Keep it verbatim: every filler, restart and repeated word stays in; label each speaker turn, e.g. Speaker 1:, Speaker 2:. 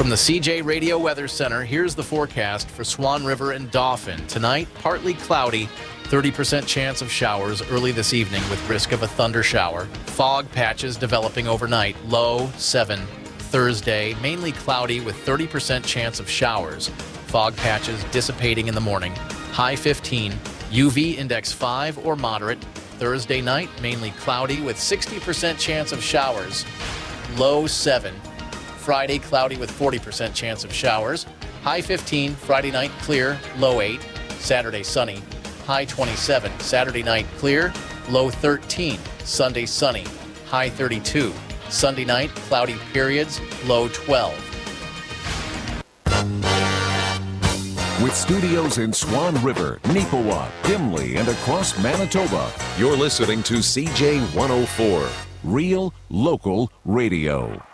Speaker 1: From the C J Radio Weather Center, here's the forecast for Swan River and Dauphin. Tonight, partly cloudy, thirty percent chance of showers early this evening with risk of a thunder shower. Fog patches developing overnight, low seven. Thursday, mainly cloudy with thirty percent chance of showers. Fog patches dissipating in the morning, high fifteen. U V index five or moderate. Thursday night, mainly cloudy with sixty percent chance of showers, low seven. Friday, cloudy with forty percent chance of showers. High fifteen. Friday night, clear, low eight. Saturday, sunny, high twenty-seven. Saturday night, clear, low thirteen. Sunday, sunny, high thirty-two. Sunday night, cloudy periods, low twelve.
Speaker 2: With studios in Swan River, Neepawa, Dimley, and across Manitoba, you're listening to C J one oh four, Real Local Radio.